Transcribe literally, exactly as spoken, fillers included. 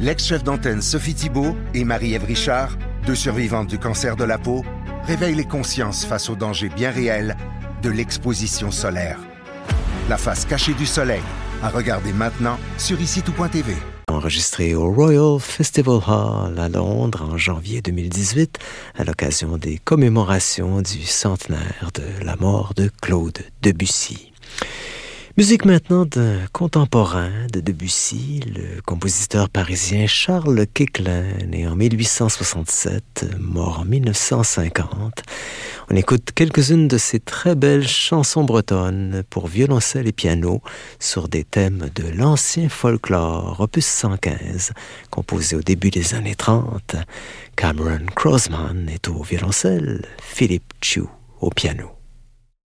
L'ex-chef d'antenne Sophie Thibault et Marie-Ève Richard, deux survivantes du cancer de la peau, réveillent les consciences face aux dangers bien réels de l'exposition solaire. La face cachée du soleil, à regarder maintenant sur ici tout point t v. Enregistré au Royal Festival Hall à Londres en janvier deux mille dix-huit à l'occasion des commémorations du centenaire de la mort de Claude Debussy. Musique maintenant d'un contemporain de Debussy, le compositeur parisien Charles Quéclin, né en mille huit cent soixante-sept, mort en mille neuf cent cinquante. On écoute quelques-unes de ses très belles chansons bretonnes pour violoncelle et piano sur des thèmes de l'ancien folklore, opus cent quinze, composé au début des années trente. Cameron Crossman est au violoncelle, Philippe Chu au piano.